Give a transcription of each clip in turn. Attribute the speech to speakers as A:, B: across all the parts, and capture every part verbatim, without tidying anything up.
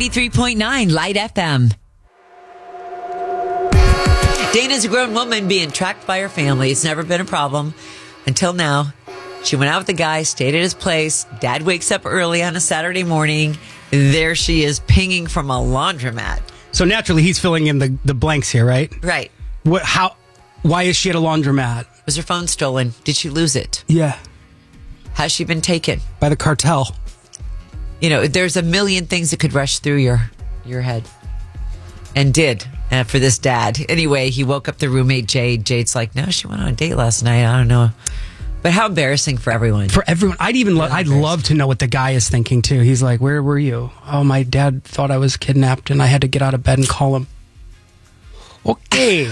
A: ninety-three point nine Light F M. Dana's a grown woman being tracked by her family. It's never been a problem until now. She went out with the guy, stayed at his place. Dad wakes up early on a Saturday morning. There she is pinging from a laundromat.
B: So naturally, he's filling in the, the blanks here, right?
A: Right.
B: What? How? Why is she at a laundromat?
A: Was her phone stolen? Did she lose it?
B: Yeah.
A: Has she been taken?
B: By the cartel.
A: You know, there's a million things that could rush through your your head. And did uh, for this dad. Anyway, he woke up the roommate, Jade. Jade's like, no, she went on a date last night. I don't know. But how embarrassing for everyone.
B: For everyone. I'd even lo- I'd love to know what the guy is thinking, too. He's like, where were you? Oh, my dad thought I was kidnapped, and I had to get out of bed and call him. Okay.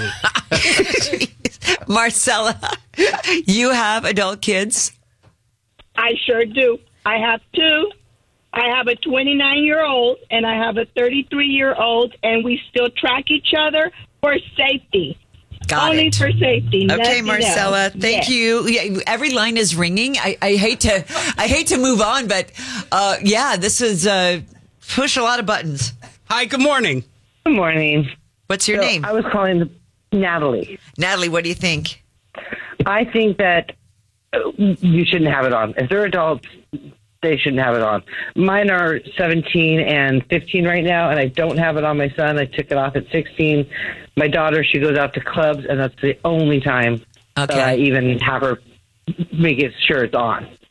A: Marcella, you have adult kids?
C: I sure do. I have two. I have a twenty-nine-year-old and I have a thirty-three-year-old, and we still track each other for safety.
A: Got
C: Only
A: it.
C: for safety.
A: Okay, Marcella,
C: else.
A: thank
C: Yes.
A: you. Yeah, every line is ringing. I, I hate to, I hate to move on, but uh, yeah, this is uh, push a lot of buttons.
B: Hi, good morning.
D: Good morning.
A: What's your
D: So,
A: name?
D: I was calling Natalie.
A: Natalie, what do you think?
D: I think that uh, you shouldn't have it on. If they're adults, they shouldn't have it on. Mine are seventeen and fifteen right now, and I don't have it on my son. I took it off at sixteen. My daughter, she goes out to clubs, and that's the only time
A: Okay.
D: that I even have her make it sure it's on.